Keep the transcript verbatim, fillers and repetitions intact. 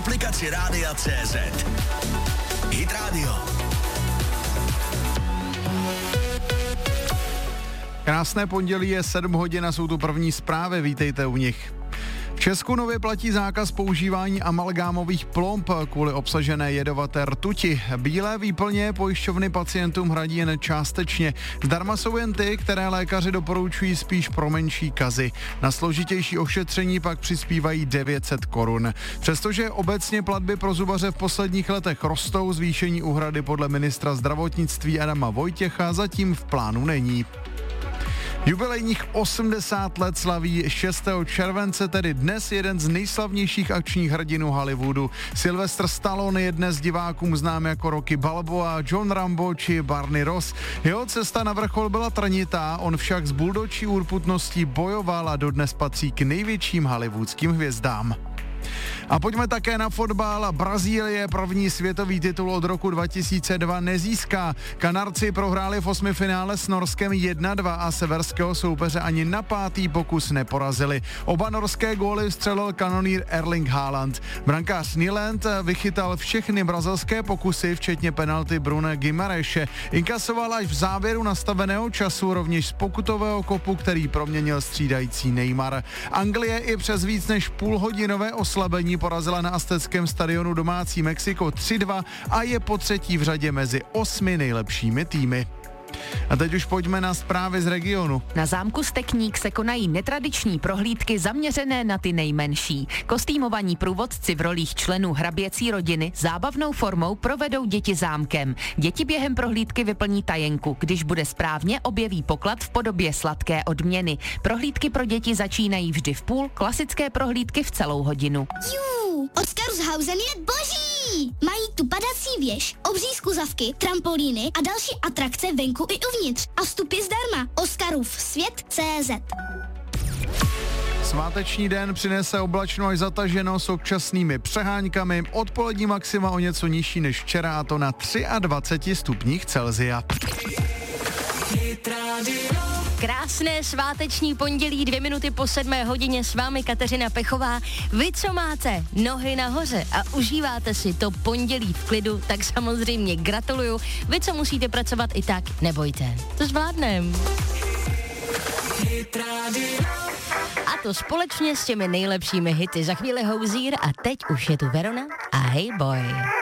aplikaci Rádia C Z. Hit Radio. Krásné pondělí, je sedm hodin a jsou tu první zprávy, vítejte u nich. V Česku nově platí zákaz používání amalgámových plomb kvůli obsažené jedovaté rtuti. Bílé výplně pojišťovny pacientům hradí jen částečně. Zdarma jsou jen ty, které lékaři doporučují spíš pro menší kazy. Na složitější ošetření pak přispívají devět set korun. Přestože obecně platby pro zubaře v posledních letech rostou, zvýšení úhrady podle ministra zdravotnictví Adama Vojtěcha zatím v plánu není. Jubilejních osmdesát let slaví šestého července, tedy dnes jeden z nejslavnějších akčních hrdinů Hollywoodu. Sylvester Stallone je dnes divákům znám jako Rocky Balboa, John Rambo či Barney Ross. Jeho cesta na vrchol byla trnitá, on však s buldočí urputností bojoval a dodnes patří k největším hollywoodským hvězdám. A pojďme také na fotbal. Brazílie první světový titul od roku dva tisíce dva nezíská. Kanarci prohráli v osmifinále s Norskem jedna dva a severského soupeře ani na pátý pokus neporazili. Oba norské góly vstřelil kanonýr Erling Haaland. Brankář Nyland vychytal všechny brazilské pokusy, včetně penalty Bruna Guimaraesche. Inkasoval až v závěru nastaveného času, rovněž z pokutového kopu, který proměnil střídající Neymar. Anglie i přes víc než půlhodinové oslabení porazila na azteckém stadionu domácí Mexiko tři dva a je po třetí v řadě mezi osmi nejlepšími týmy. A teď už pojďme na zprávy z regionu. Na zámku Stekník se konají netradiční prohlídky zaměřené na ty nejmenší. Kostýmovaní průvodci v rolích členů hraběcí rodiny zábavnou formou provedou děti zámkem. Děti během prohlídky vyplní tajenku. Když bude správně, objeví poklad v podobě sladké odměny. Prohlídky pro děti začínají vždy v půl, klasické prohlídky v celou hodinu. Jú, Oscarshausen je boží! Mají tu padací věž, obří skuzavky, trampolíny a další atrakce venku i uvnitř. A vstup je zdarma. Oscarův svět tečka cé zet. Sváteční den přinese oblačno až zataženo s občasnými přeháňkami. Odpolední maxima o něco nižší než včera, a to na dvacet tři stupních Celsia. Krásné sváteční pondělí, dvě minuty po sedmé hodině, s vámi Kateřina Pechová. Vy, co máte nohy nahoře a užíváte si to pondělí v klidu, tak samozřejmě gratuluju. Vy, co musíte pracovat i tak, nebojte, to zvládnem. A to společně s těmi nejlepšími hity. Za chvíli Hozier a teď už je tu Verona a Hey Boy.